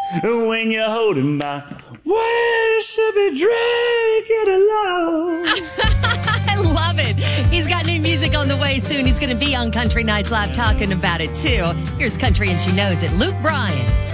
when you're holding my way, should be drinking alone. I love it. He's got new music on the way soon. He's going to be on Country Nights Live talking about it, too. Here's Country and She Knows It, Luke Bryan.